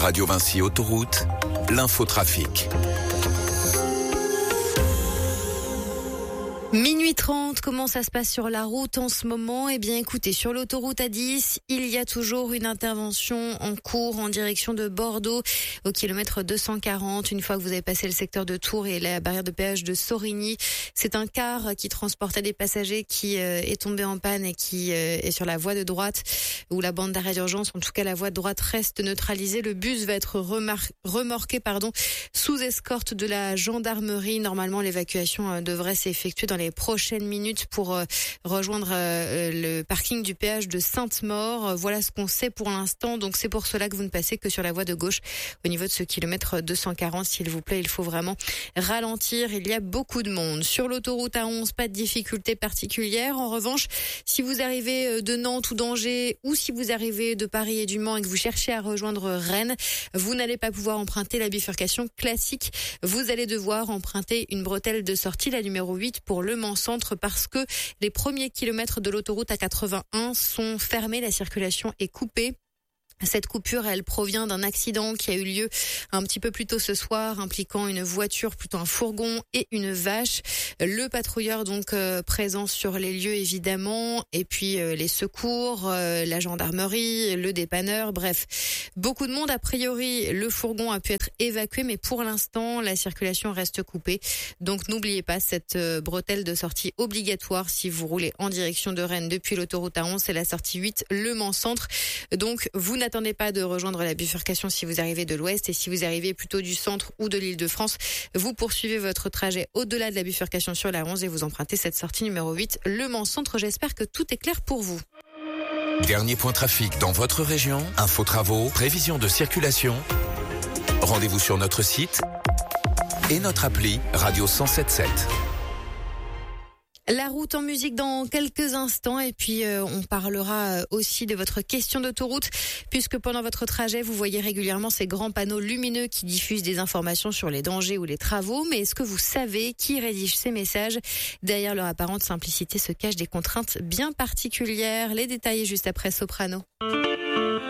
Radio Vinci Autoroute, l'infotrafic. Minuit 30, comment ça se passe sur la route en ce moment? Eh bien écoutez, sur l'autoroute A10, il y a toujours une intervention en cours en direction de Bordeaux au kilomètre 240. Une fois que vous avez passé le secteur de Tours et la barrière de péage de Sorigny, c'est un car qui transportait des passagers qui est tombé en panne et qui est sur la voie de droite où la bande d'arrêt d'urgence, en tout cas la voie de droite reste neutralisée. Le bus va être remorqué sous escorte de la gendarmerie. Normalement, l'évacuation devrait s'effectuer dans les prochaines minutes pour rejoindre le parking du péage de Sainte-Maure. Voilà ce qu'on sait pour l'instant. Donc c'est pour cela que vous ne passez que sur la voie de gauche au niveau de ce kilomètre 240. S'il vous plaît, il faut vraiment ralentir. Il y a beaucoup de monde. Sur l'autoroute A11, pas de difficulté particulière. En revanche, si vous arrivez de Nantes ou d'Angers ou si vous arrivez de Paris et du Mans et que vous cherchez à rejoindre Rennes, vous n'allez pas pouvoir emprunter la bifurcation classique. Vous allez devoir emprunter une bretelle de sortie, la numéro 8 pour Le Mans Centre, parce que les premiers kilomètres de l'autoroute A81 sont fermés, la circulation est coupée. Cette coupure, elle provient d'un accident qui a eu lieu un petit peu plus tôt ce soir, impliquant une voiture, plutôt un fourgon et une vache. Le patrouilleur donc présent sur les lieux évidemment, et puis les secours, la gendarmerie, le dépanneur, bref, beaucoup de monde. A priori, le fourgon a pu être évacué, mais pour l'instant, la circulation reste coupée. Donc n'oubliez pas cette bretelle de sortie obligatoire si vous roulez en direction de Rennes depuis l'autoroute A11, c'est la sortie 8, Le Mans Centre. Donc vous n'attendez pas de rejoindre la bifurcation si vous arrivez de l'ouest, et si vous arrivez plutôt du centre ou de l'Île-de-France, vous poursuivez votre trajet au-delà de la bifurcation sur la 11 et vous empruntez cette sortie numéro 8, Le Mans Centre. J'espère que tout est clair pour vous. Dernier point trafic dans votre région, info travaux, prévision de circulation. Rendez-vous sur notre site et notre appli Radio 107.7. La route en musique dans quelques instants, et puis on parlera aussi de votre question d'autoroute, puisque pendant votre trajet, vous voyez régulièrement ces grands panneaux lumineux qui diffusent des informations sur les dangers ou les travaux. Mais est-ce que vous savez qui rédige ces messages? Derrière leur apparente simplicité se cachent des contraintes bien particulières. Les détails juste après Soprano.